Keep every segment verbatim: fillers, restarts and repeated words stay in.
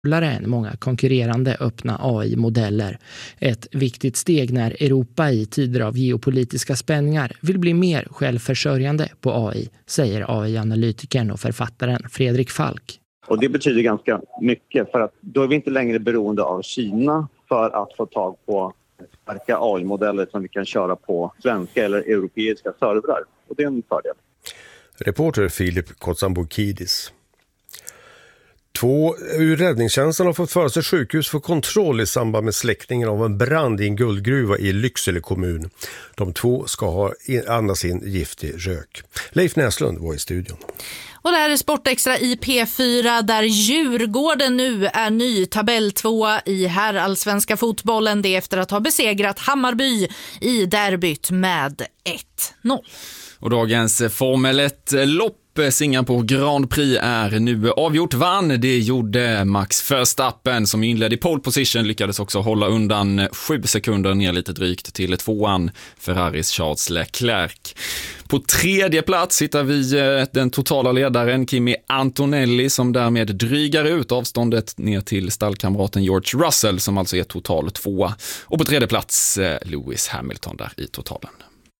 än många konkurrerande öppna A I-modeller. Ett viktigt steg när Europa i tider av geopolitiska spänningar vill bli mer självförsörjande på A I, säger A I-analytikern och författaren Fredrik Falk. Och det betyder ganska mycket, för att då är vi inte längre beroende av Kina för att få tag på starka A I-modeller som vi kan köra på svenska eller europeiska servrar. Och det är en fördel. Reporter Filip Kotsambokidis. Två ur räddningstjänsten har fått föra sig sjukhus för kontroll i samband med släckningen av en brand i en guldgruva i Lycksele kommun. De två ska ha andas in giftig rök. Leif Näslund var i studion. Och det här är Sportextra i P fyra där Djurgården nu är ny tabelltvåa i herrallsvenska fotbollen. Det efter att ha besegrat Hammarby i derbyt med ett noll. Och dagens Formel ett-lopp Singapore Grand Prix är nu avgjort. Vann, det gjorde Max Verstappen som inledde i pole position, lyckades också hålla undan sju sekunder ner lite drygt till tvåan Ferraris Charles Leclerc. På tredje plats hittar vi den totala ledaren Kimi Antonelli som därmed drygar ut avståndet ner till stallkamraten George Russell som alltså är total tvåa. Och på tredje plats Lewis Hamilton där i totalen.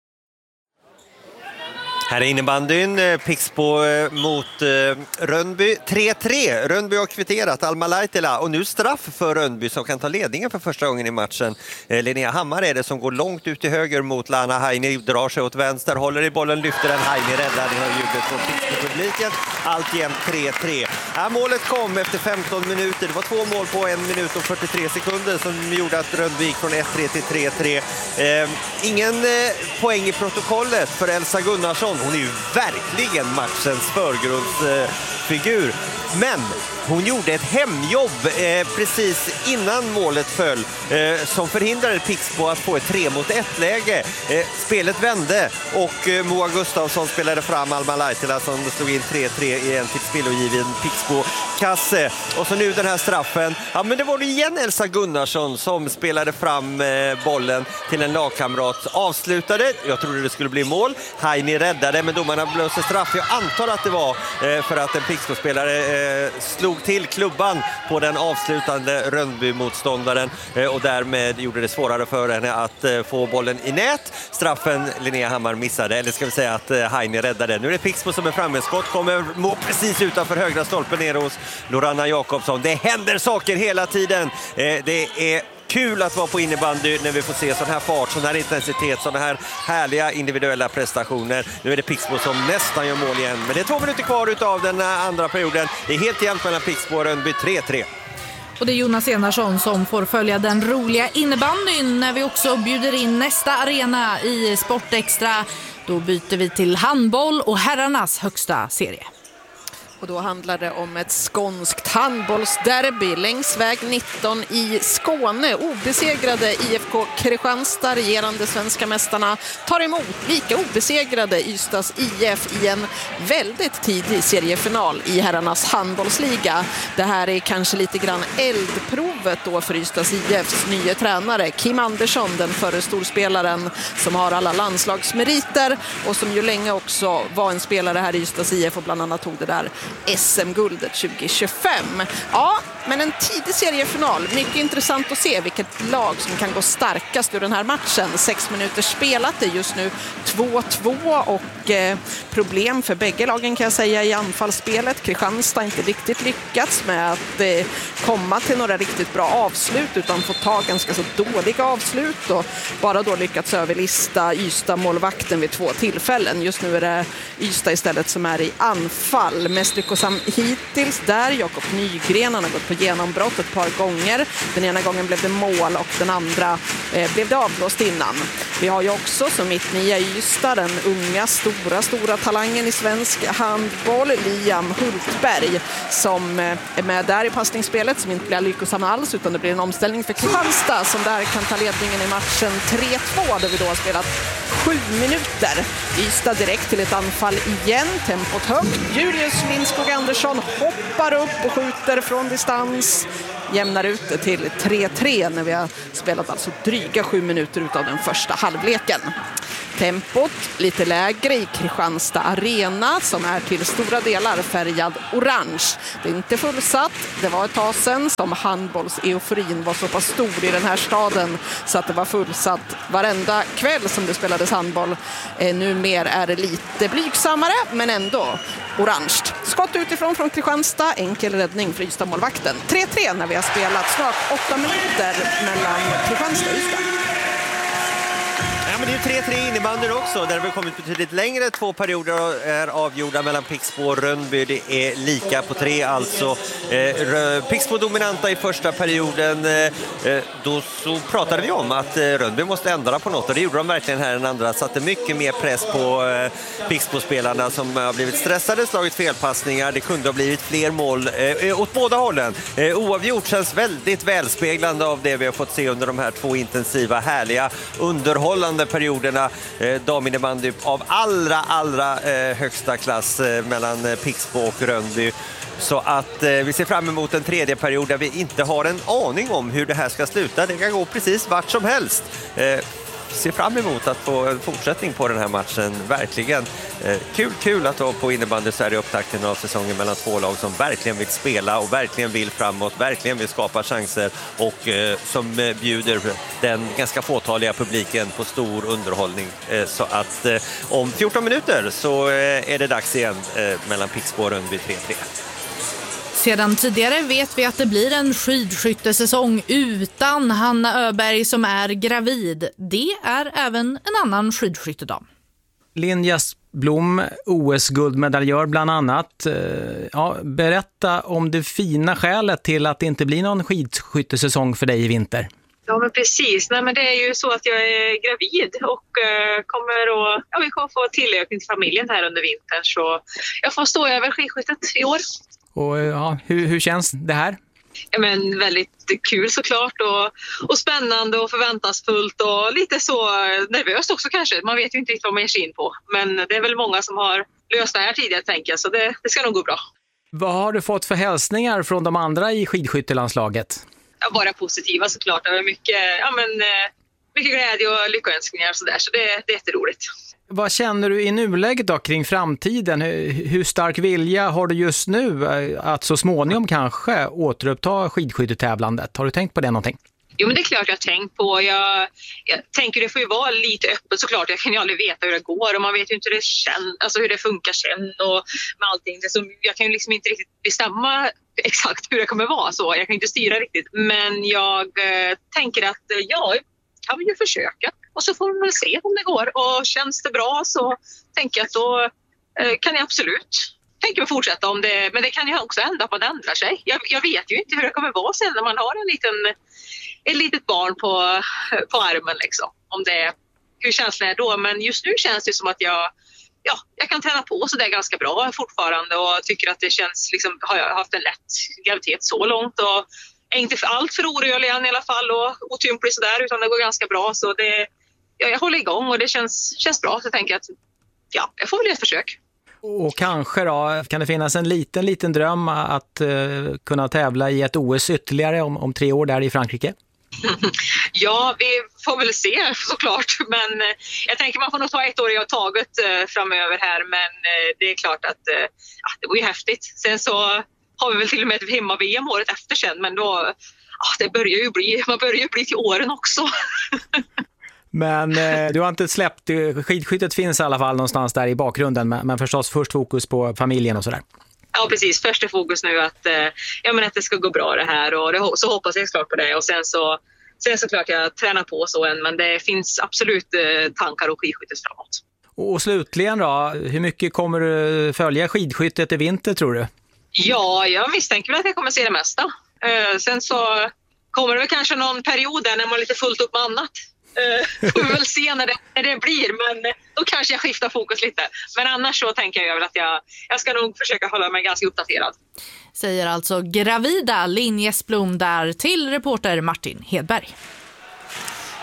Här är innebandyn, Pixbo mot Rönnby, tre tre. Rönnby har kvitterat Alma Laitila och nu straff för Rönnby som kan ta ledningen för första gången i matchen. Linnea Hammar är det som går långt ut till höger mot Lana Haini, drar sig åt vänster, håller i bollen, lyfter den, Haini räddar, det har ljudet från Pixbo-publiken. Alltjämt tre tre. Ja, målet kom efter femton minuter, det var två mål på en minut och fyrtiotre sekunder som gjorde att Rönnby gick från ett tre till tre tre. Eh, ingen eh, poäng i protokollet för Elsa Gunnarsson. Hon är ju verkligen matchens förgrundsfigur. Men hon gjorde ett hemjobb eh, precis innan målet föll eh, som förhindrade Pixbo att få ett tre mot ett läge. Eh, spelet vände och eh, Moa Gustafsson spelade fram Alma Laitila som slog in tre tre i en till spillogiven Pixbo-kasse. Och så nu den här straffen. Ja, men det var det igen Elsa Gunnarsson som spelade fram eh, bollen till en lagkamrat. Avslutade, jag trodde det skulle bli mål. Haini räddade, men domarna blåste straff. Jag antar att det var eh, för att en Pixbo-spelare eh, slog till klubban på den avslutande Rönnby-motståndaren eh, och därmed gjorde det svårare för henne att eh, få bollen i nät. Straffen Linnea Hammar missade, eller ska vi säga att eh, Haini räddade. Nu är det Pixbo som är framme. Skott kommer precis utanför högra stolpen ner hos Loranna Jakobsson. Det händer saker hela tiden. Eh, det är kul att vara på innebandy när vi får se sån här fart, sån här intensitet, såna här härliga individuella prestationer. Nu är det Pixbo som nästan gör mål igen. Men det är två minuter kvar utav den andra perioden. Det är helt jämnt mellan Pixbo och Rönnby, tre tre. Och det är Jonas Enarsson som får följa den roliga innebandyn när vi också bjuder in nästa arena i Sportextra. Då byter vi till handboll och herrarnas högsta serie. Och då handlar det om ett skånskt handbollsderby längs väg nitton i Skåne. Obesegrade I F K Kristianstad, regerande svenska mästarna, tar emot lika obesegrade Ystads I F i en väldigt tidig seriefinal i herrarnas handbollsliga. Det här är kanske lite grann eldprovet då för Ystads I Fs nya tränare Kim Andersson, den förre storspelaren som har alla landslagsmeriter och som ju länge också var en spelare här i Ystads I F och bland annat tog det där S M-guldet tjugo tjugofem. Ja, men en tidig seriefinal. Mycket intressant att se vilket lag som kan gå starkast ur den här matchen. Sex minuter spelat, det är just nu två två och eh, problem för bägge lagen kan jag säga i anfallsspelet. Kristianstad har inte riktigt lyckats med att eh, komma till några riktigt bra avslut utan få ta ganska så dåliga avslut och bara då lyckats överlista Ystad-målvakten vid två tillfällen. Just nu är det Ystad istället som är i anfall. Mest lyckosam hittills där. Jakob Nygren han har gått på genombrott ett par gånger. Den ena gången blev det mål och den andra eh, blev det avblåst innan. Vi har ju också som mitt nya Ystad den unga, stora, stora talangen i svensk handboll, Liam Hultberg, som eh, är med där i passningsspelet som inte blir lyckosam alls utan det blir en omställning för Kristianstad som där kan ta ledningen i matchen tre två där vi då har spelat sju minuter. Ystad direkt till ett anfall igen, tempot högt. Julius Lindskog Andersson hoppar upp och skjuter från distans. Jämnar ut det till tre tre när vi har spelat alltså dryga sju minuter utav den första halvleken. Tempot lite lägre i Kristianstad Arena som är till stora delar färgad orange. Det är inte fullsatt. Det var ett tag sedan som handbolls-euforin var så pass stor i den här staden så att det var fullsatt varenda kväll som det spelades handboll. Eh, numera är det lite blygsammare men ändå orange. Skott utifrån från Kristianstad, enkel räddning för Ystad-målvakten. tre tre när vi har spelat snart åtta minuter mellan Kristianstad och Ystad. Ja, men det är tre tre innebandyn också. Där har vi kommit betydligt längre. Två perioder är avgjorda mellan Pixbo och Rönnby. Det är lika på tre alltså. Eh, Pixbo dominanta i första perioden. Eh, då så pratade vi om att eh, Rönnby måste ändra på något. Och det gjorde de verkligen här den andra. Satte mycket mer press på eh, Pixbo-spelarna som har blivit stressade, slagit felpassningar. Det kunde ha blivit fler mål eh, åt båda hållen. Eh, oavgjort känns väldigt välspeglande av det vi har fått se under de här två intensiva, härliga, underhållande perioderna. Eh, daminnebandy av allra, allra eh, högsta klass eh, mellan eh, Pixbo och Rönnby. Så att eh, vi ser fram emot en tredje period där vi inte har en aning om hur det här ska sluta. Det kan gå precis vart som helst. Eh, ser fram emot att få en fortsättning på den här matchen. Verkligen eh, kul, kul att vara på innebandy så här i upptakten av säsongen mellan två lag som verkligen vill spela och verkligen vill framåt, verkligen vill skapa chanser och eh, som eh, bjuder den ganska fåtaliga publiken på stor underhållning. Eh, så att eh, om fjorton minuter så eh, är det dags igen eh, mellan Pixbo och Rönnby tre tre. Sedan tidigare vet vi att det blir en skidskyttesäsong utan Hanna Öberg som är gravid. Det är även en annan skidskyttedam. Linja Blom, O S-guldmedaljör bland annat. Ja, berätta om det fina skälet till att det inte blir någon skidskyttesäsong för dig i vinter. Ja, men precis. Nej, men det är ju så att jag är gravid och uh, kommer att, ja, vi kommer få tillökning till familjen här under vintern. Så jag får stå över skidskyttet i år. Och ja, hur, hur känns det här? Ja, men väldigt kul såklart och, och spännande och förväntansfullt och lite så nervöst också kanske. Man vet ju inte riktigt vad man ger sig in på. Men det är väl många som har löst det här tidigare tänker jag, så det, det ska nog gå bra. Vad har du fått för hälsningar från de andra i skidskyttelandslaget? Ja, bara positiva såklart. Det var mycket, ja, men, mycket glädje och lyckönskningar och sådär, så det, det är jätteroligt. Vad känner du i nuläget då kring framtiden? Hur stark vilja har du just nu att så småningom kanske återuppta skidskyttetävlandet? Har du tänkt på det någonting? Jo, men det är klart jag har tänkt på. Jag, jag tänker det får ju vara lite öppet såklart. Jag kan ju aldrig veta hur det går och man vet ju inte hur det, känns, alltså hur det funkar sen och med allting. Det som, jag kan ju liksom inte riktigt bestämma exakt hur det kommer vara så. Jag kan inte styra riktigt. Men jag eh, tänker att ja, jag vill ju försöka. Och så får vi väl se om det går. Och känns det bra så tänker jag att då eh, kan jag absolut tänker jag fortsätta om det. Men det kan ju också hända på att det ändrar sig. Jag, jag vet ju inte hur det kommer vara sen när man har en liten, ett litet barn på, på armen. Liksom. Om det, hur känslan är då. Men just nu känns det som att jag, ja, jag kan träna på så det är ganska bra fortfarande. Och tycker att det känns, liksom, har jag haft en lätt graviditet så långt. Och är inte för allt för orörlig än i alla fall. Och otymplig sådär utan det går ganska bra. Så det Ja, jag håller igång och det känns, känns bra, så jag tänker att ja, jag får väl ett försök. Och kanske då, kan det finnas en liten, liten dröm att uh, kunna tävla i ett O S ytterligare om, om tre år där i Frankrike? Ja, vi får väl se såklart, men eh, jag tänker man får nog ta ett år i taget eh, framöver här, men eh, det är klart att eh, ja, det var ju häftigt. Sen så har vi väl till och med ett hemma-V M året efter sen, men då, ja, det börjar ju bli, man börjar ju bli till åren också. Men eh, du har inte släppt, skidskyttet finns i alla fall någonstans där i bakgrunden, men, men förstås först fokus på familjen och sådär. Ja, precis. Första fokus nu att, eh, ja, men att det ska gå bra det här och det, så hoppas jag klart på det. Och sen så, sen så klart jag tränar på så än, men det finns absolut eh, tankar och skidskyttet framåt. Och slutligen då, hur mycket kommer du följa skidskyttet i vinter tror du? Ja, jag misstänker väl att jag kommer se det mesta. Eh, sen så kommer det väl kanske någon period där när man är lite fullt upp med annat. Uh, får vi väl se när det, när det blir, men då kanske jag skiftar fokus lite. Men annars så tänker jag väl att jag, jag ska nog försöka hålla mig ganska uppdaterad. Säger alltså gravida Linja Blom där till reporter Martin Hedberg.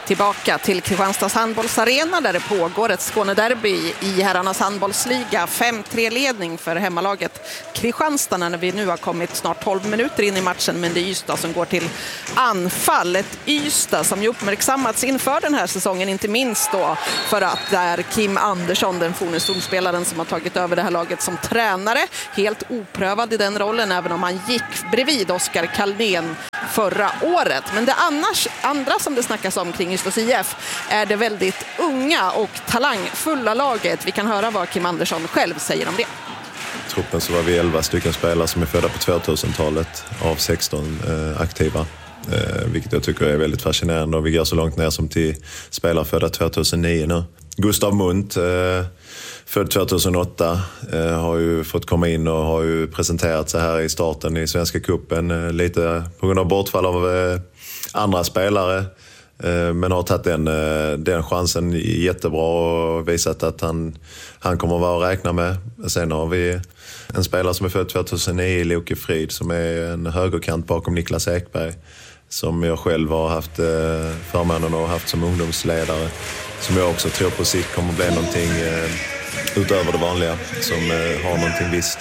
Tillbaka till Kristianstads handbollsarena där det pågår ett Skånederby i herrarnas handbollsliga. fem tre ledning för hemmalaget Kristianstad när vi nu har kommit snart tolv minuter in i matchen, men det är Ystad som går till anfall. Ett Ystad som ju uppmärksammats inför den här säsongen, inte minst då för att det är Kim Andersson, den forne storspelaren som har tagit över det här laget som tränare. Helt oprövad i den rollen, även om han gick bredvid Oskar Kallén förra året. Men det annars, andra som det snackas om kring Ystads I F är det väldigt unga och talangfulla laget. Vi kan höra vad Kim Andersson själv säger om det. I truppen så var vi elva stycken spelare som är födda på tvåtusentalet av sexton eh, aktiva. Eh, vilket jag tycker är väldigt fascinerande, och vi går så långt ner som till spelare födda tvåtusennio nu. Gustav Munt, eh, född tvåtusenåtta, eh, har ju fått komma in och har ju presenterat sig här i starten i Svenska cupen, eh, lite på grund av bortfall av eh, andra spelare. Eh, men har tagit den, eh, den chansen jättebra och visat att han, han kommer att vara att räkna med. Sen har vi en spelare som är född tvåtusennio, Loke Frid, som är en högerkant bakom Niklas Ekberg, som jag själv har haft eh, förmånen och haft som ungdomsledare, som jag också tror på sikt kommer att bli någonting eh, utöver det vanliga, som eh, har någonting visst.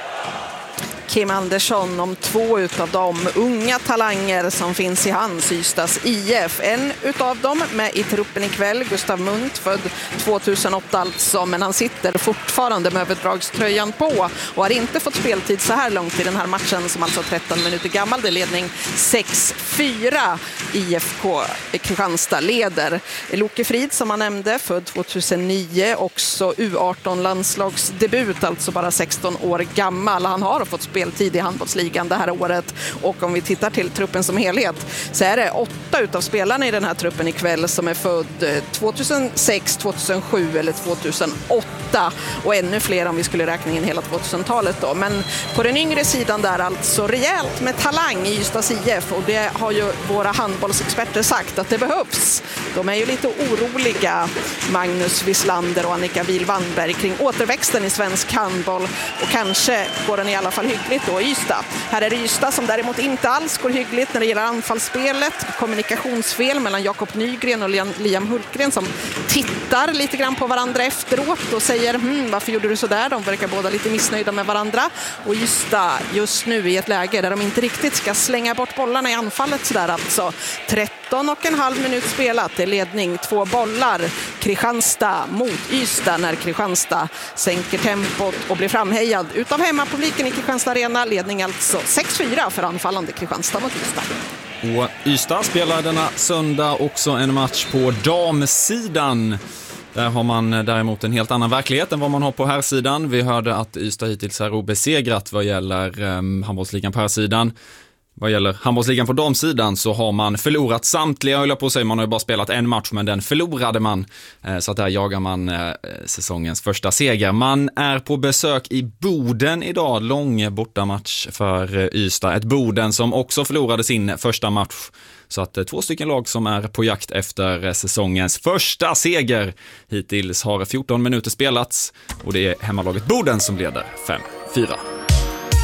Kim Andersson om två utav de unga talanger som finns i hans Ystads I F. En utav dem med i truppen ikväll, Gustav Munt, född tvåtusenåtta alltså, men han sitter fortfarande med överdragströjan på och har inte fått speltid så här långt i den här matchen, som alltså tretton minuter gammal. Det är ledning sex fyra. I F K Kristianstad leder. Loke Frid, som han nämnde, född tvåtusennio, också U arton-landslagsdebut, alltså bara sexton år gammal. Han har fått speltid i handbollsligan det här året, och om vi tittar till truppen som helhet så är det åtta utav spelarna i den här truppen ikväll som är född tvåtusensex, tvåtusensju eller tvåtusenåtta, och ännu fler om vi skulle räkna in hela tvåtusentalet då. Men på den yngre sidan där alltså rejält med talang i Ystads I F, och det har ju våra handbollsexperter sagt att det behövs. De är ju lite oroliga, Magnus Wislander och Annika Wihl-Wannberg, kring återväxten i svensk handboll, och kanske går den i alla fall hyggligt då i Ystad. Här är det Ystad som däremot inte alls går hyggligt när det gäller anfallsspelet. Kommunikationsfel mellan Jakob Nygren och Liam Hultgren, som tittar lite grann på varandra efteråt och säger hm, varför gjorde du så där? De verkar båda lite missnöjda med varandra. Och Ystad just nu i ett läge där de inte riktigt ska slänga bort bollarna i anfallet sådär alltså. tretton och en halv minut spelat. Det är ledning, två bollar. Kristianstad mot Ystad när Kristianstad sänker tempot och blir framhejad utav hemmapubliken i Kristianstad Arena. Ledning alltså sex fyra för anfallande Kristianstad mot Ystad. Och Ystad spelar denna söndag också en match på damsidan. Där har man däremot en helt annan verklighet än vad man har på här sidan. Vi hörde att Ystad hittills är obesegrat vad gäller um, handbollsligan på här sidan. Vad gäller handbollsligan på damsidan så har man förlorat samtliga, höll jag på att säga, man har ju bara spelat en match, men den förlorade man, så att där jagar man eh, säsongens första seger. Man är på besök i Boden idag, lång bortamatch för eh, Ystad, ett Boden som också förlorade sin första match, så att eh, två stycken lag som är på jakt efter eh, säsongens första seger. Hittills har fjorton minuter spelats och det är hemmalaget Boden som leder fem fyra.